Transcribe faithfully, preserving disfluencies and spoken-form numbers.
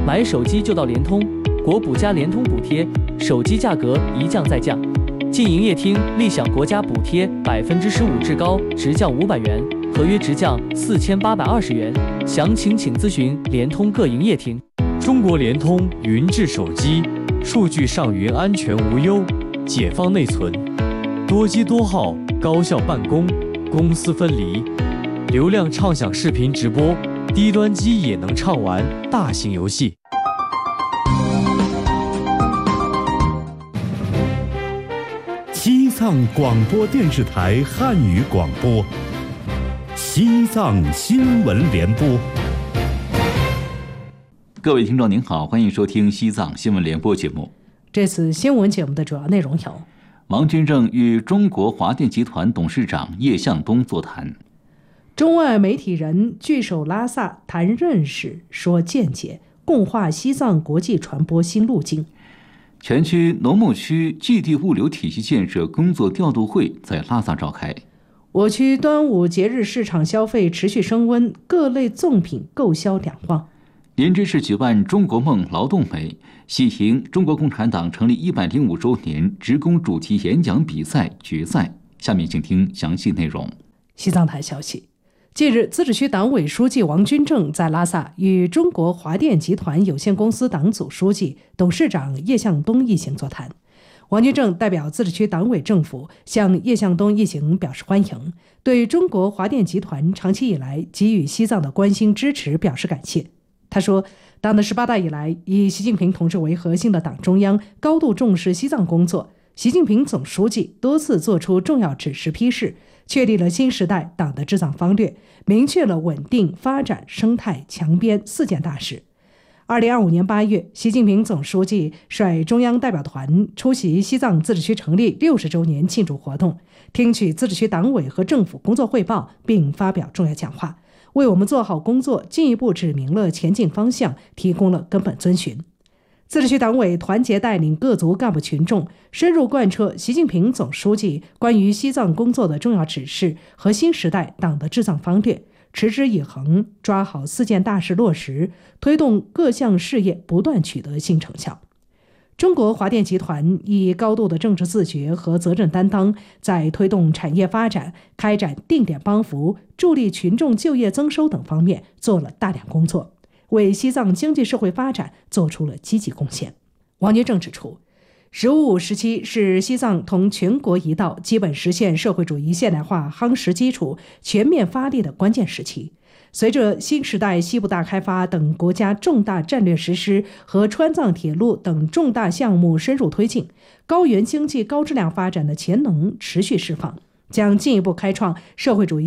买手机就到联通，国补加联通补贴，手机价格一降再降。进营业厅立享国家补贴百分之十五，至高直降五百元，合约直降四千八百二十元。详情请咨询联通各营业厅。 中国联通云智手机，数据上云安全无忧，解放内存，多机多号，高效办公，公私分离，流量畅享视频直播，低端机也能畅玩大型游戏。 西藏广播电视台汉语广播，西藏新闻联播。 各位听众您好，欢迎收听西藏新闻联播节目。 这次新闻节目的主要内容有： 王军正与中国华电集团董事长叶向东座谈； 中外媒体人聚首拉萨谈认识说见解，共话西藏国际传播新路径； 全区农牧区基地物流体系建设工作调度会在拉萨召开； 我区端午节日市场消费持续升温，各类粽品购销两旺； 林芝市举办中国梦劳动美，喜迎中国共产党成立一百零五周年职工主题演讲比赛决赛。下面请听详细内容。 西藏台消息，近日，自治区党委书记王军正在拉萨与中国华电集团有限公司党组书记、董事长叶向东一行座谈。王军正代表自治区党委政府向叶向东一行表示欢迎，对中国华电集团长期以来给予西藏的关心支持表示感谢。他说，党的十八大以来，以习近平同志为核心的党中央高度重视西藏工作，习近平总书记多次作出重要指示批示，确立了新时代党的治藏方略，明确了稳定、发展、生态、强边四件大事。二零二五年八月，习近平总书记率中央代表团出席西藏自治区成立六十周年庆祝活动，听取自治区党委和政府工作汇报，并发表重要讲话，为我们做好工作进一步指明了前进方向，提供了根本遵循。自治区党委团结带领各族干部群众，深入贯彻习近平总书记关于西藏工作的重要指示和新时代党的治藏方略，持之以恒，抓好四件大事落实，推动各项事业不断取得新成效。中国华电集团以高度的政治自觉和责任担当，在推动产业发展、开展定点帮扶、助力群众就业增收等方面做了大量工作，为西藏经济社会发展做出了积极贡献。王军正指出，十五五时期是西藏同全国一道基本实现社会主义现代化夯实基础、全面发力的关键时期。随着新时代西部大开发等国家重大战略实施和川藏铁路等重大项目深入推进，高原经济高质量发展的潜能持续释放，将进一步开创社会主义